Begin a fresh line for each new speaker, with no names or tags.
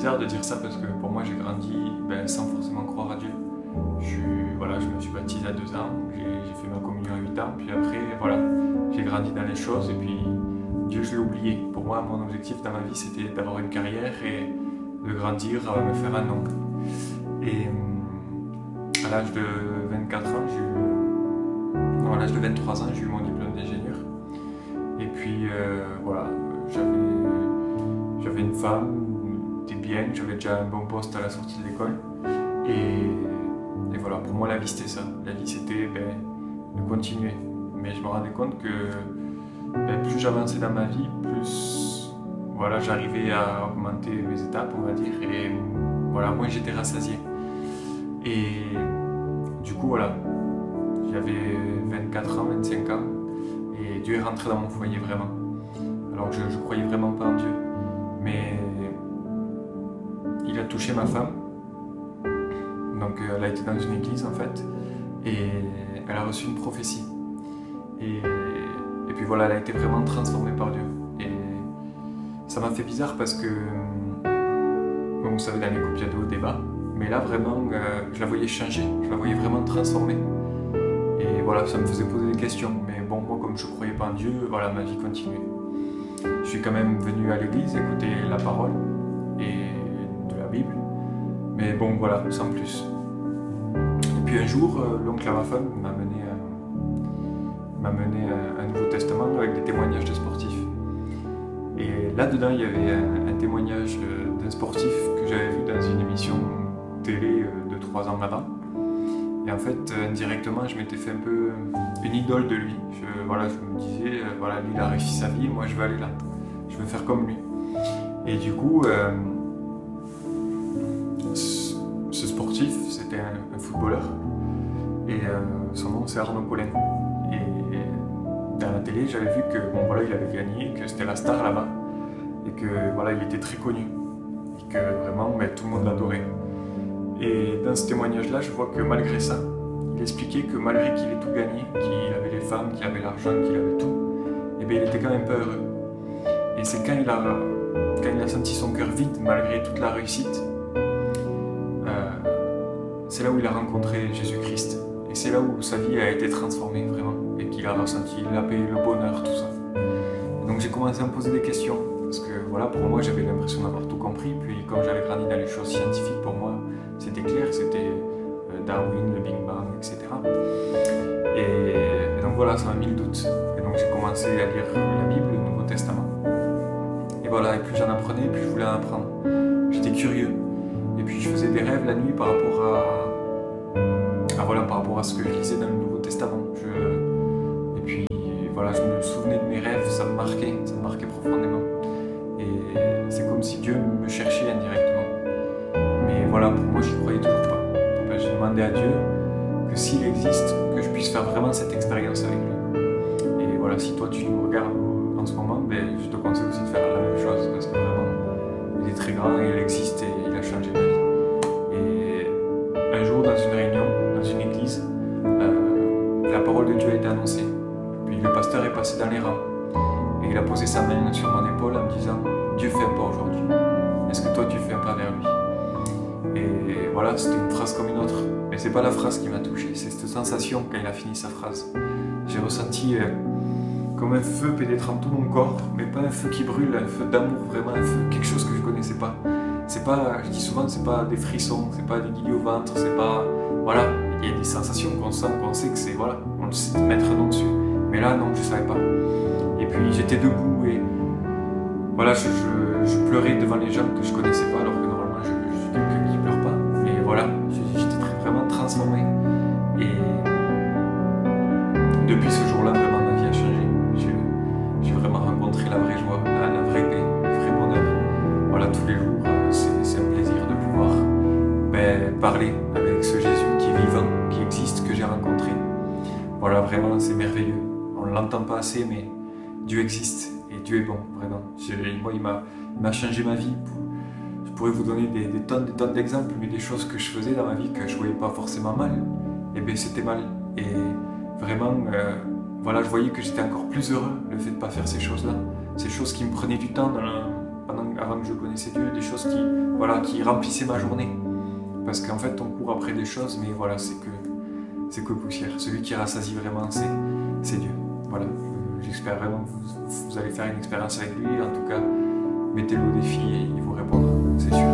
bizarre de dire ça parce que pour moi j'ai grandi sans forcément croire à Dieu. Je me suis baptisé à 2 ans, j'ai fait ma communion à 8 ans, puis après voilà, j'ai grandi dans les choses et puis Dieu je l'ai oublié. Pour moi mon objectif dans ma vie c'était d'avoir une carrière et de grandir, me faire un nom. Et à l'âge de 24 ans, à l'âge de 23 ans, j'ai eu mon diplôme d'ingénieur. Et puis voilà, j'avais une femme, des biens, j'avais déjà un bon poste à la sortie de l'école. Et voilà, pour moi la vie c'était ça. La vie c'était de continuer. Mais je me rendais compte que plus j'avançais dans ma vie, plus voilà, j'arrivais à augmenter mes étapes, on va dire, et voilà, moins j'étais rassasié. Et du coup, voilà, j'avais 24 ans, 25 ans, et Dieu est rentré dans mon foyer vraiment. Alors que je ne croyais vraiment pas en Dieu, mais il a touché ma femme. Donc elle a été dans une église en fait, et elle a reçu une prophétie. Et puis voilà, elle a été vraiment transformée par Dieu. Et ça m'a fait bizarre parce que, bon, vous savez, dans les couples, il y a des hauts, des bas. Mais là, vraiment, je la voyais changer, je la voyais vraiment transformée. Et voilà, ça me faisait poser des questions. Mais bon, moi, comme je ne croyais pas en Dieu, voilà, ma vie continuait. Je suis quand même venu à l'église écouter la parole et de la Bible. Mais bon, voilà, sans plus. Et puis un jour, l'oncle à ma femme m'a mené un Nouveau Testament avec des témoignages de sportifs. Et là-dedans, il y avait un témoignage d'un sportif que j'avais vu dans une émission télé de 3 ans avant. Et en fait, indirectement, je m'étais fait un peu une idole de lui. Je me disais, voilà, lui, il a réussi sa vie, moi, je veux aller là. Je veux faire comme lui. Et du coup, ce sportif, c'était un footballeur. Et son nom, c'est Arnaud Collin. Et dans la télé, j'avais vu que il avait gagné, que c'était la star là-bas. Et que voilà, il était très connu. Et que vraiment, tout le monde l'adorait. Et dans ce témoignage-là, je vois que malgré ça, il expliquait que malgré qu'il ait tout gagné, qu'il avait les femmes, qu'il avait l'argent, qu'il avait tout, il était quand même pas heureux. Et c'est quand il a senti son cœur vide malgré toute la réussite, c'est là où il a rencontré Jésus-Christ. Et c'est là où sa vie a été transformée vraiment. Et qu'il a ressenti la paix, le bonheur, tout ça. Et donc j'ai commencé à me poser des questions. Parce que voilà, pour moi, j'avais l'impression d'avoir tout compris. Puis comme j'avais grandi dans les choses scientifiques, pour moi, c'était clair, c'était Darwin, le Big Bang, etc. Et donc voilà, ça m'a mis le doute. Et donc j'ai commencé à lire la Bible, le Nouveau Testament. Et voilà, et plus j'en apprenais, plus je voulais en apprendre. J'étais curieux. Et puis je faisais des rêves la nuit par rapport à ce que je lisais dans le Nouveau Testament. Et puis voilà, je me souvenais de mes rêves, ça me marquait profondément. Et c'est comme si Dieu me cherchait indirectement. Mais voilà, pour moi, je ne croyais toujours pas. Donc, j'ai demandé à Dieu que s'il existe, que je puisse faire vraiment cette expérience avec lui. Et voilà, si toi tu nous regardes en ce moment, je te conseille aussi de faire la même chose parce que vraiment, il est très grand et il existe et il a changé ma vie. Et un jour, dans une réunion, dans une église, la parole de Dieu a été annoncée. Puis le pasteur est passé dans les rangs et il a posé sa main sur mon épaule en me disant « Dieu fait un pas aujourd'hui. Est-ce que toi tu fais un pas vers lui ?» Et voilà, c'était une phrase comme une autre. Mais c'est pas la phrase qui m'a touché, c'est cette sensation quand il a fini sa phrase. J'ai ressenti comme un feu pénétrant tout mon corps, mais pas un feu qui brûle, un feu d'amour, vraiment un feu, quelque chose que je connaissais pas. C'est pas, je dis souvent, c'est pas des frissons, c'est pas des guillis au ventre, c'est pas, voilà, il y a des sensations qu'on sent, qu'on sait que c'est, voilà, on le sait mettre un nom dessus. Mais là, non, je savais pas. Et puis j'étais debout et voilà, je pleurais devant les gens que je connaissais pas, alors que normalement je suis quelqu'un qui pleure pas. Et voilà, j'étais vraiment transformé. Et depuis ce jour-là, vraiment ma vie a changé. J'ai vraiment rencontré la vraie joie, la vraie paix, le vrai bonheur. Voilà, tous les jours, c'est un plaisir de pouvoir parler avec ce Jésus qui est vivant, qui existe, que j'ai rencontré. Voilà, vraiment, c'est merveilleux. On ne l'entend pas assez, mais Dieu existe et Dieu est bon, vraiment. Moi, il m'a changé ma vie. Je pourrais vous donner des tonnes d'exemples, mais des choses que je faisais dans ma vie que je ne voyais pas forcément mal. Et bien, c'était mal. Et vraiment, voilà, je voyais que j'étais encore plus heureux, le fait de ne pas faire ces choses-là. Ces choses qui me prenaient du temps pendant avant que je connaissais Dieu, des choses qui remplissaient ma journée. Parce qu'en fait, on court après des choses, mais voilà, c'est que poussière. Celui qui rassasie vraiment, c'est Dieu. Voilà, j'espère vraiment que vous allez faire une expérience avec lui. En tout cas, mettez-le au défi et il vous répondra, c'est sûr.